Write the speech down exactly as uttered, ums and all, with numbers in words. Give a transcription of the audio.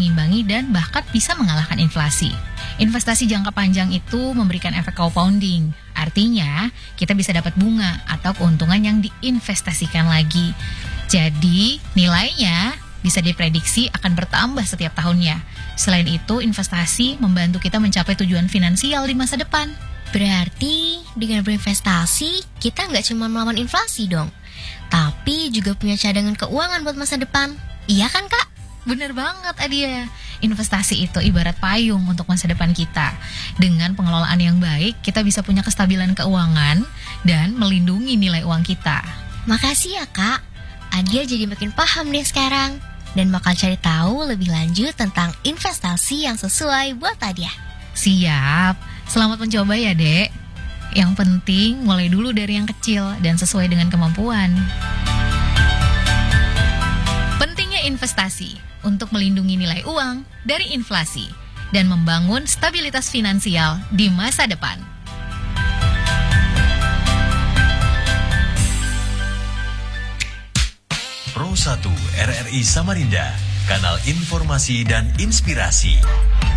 mengimbangi dan bahkan bisa mengalahkan inflasi. Investasi jangka panjang itu memberikan efek compounding. Artinya, kita bisa dapat bunga atau keuntungan yang diinvestasikan lagi. Jadi, nilainya bisa diprediksi akan bertambah setiap tahunnya. Selain itu, investasi membantu kita mencapai tujuan finansial di masa depan. Berarti dengan berinvestasi, kita nggak cuma melawan inflasi dong, tapi juga punya cadangan keuangan buat masa depan. Iya kan, Kak? Bener banget, Adia. Investasi itu ibarat payung untuk masa depan kita. Dengan pengelolaan yang baik, kita bisa punya kestabilan keuangan dan melindungi nilai uang kita. Makasih ya, Kak. Adia jadi makin paham deh sekarang, dan bakal cari tahu lebih lanjut tentang investasi yang sesuai buat Adia. Siap. Selamat mencoba ya, Dek. Yang penting mulai dulu dari yang kecil dan sesuai dengan kemampuan. Pentingnya investasi untuk melindungi nilai uang dari inflasi dan membangun stabilitas finansial di masa depan. Pro satu R R I Samarinda, kanal informasi dan inspirasi.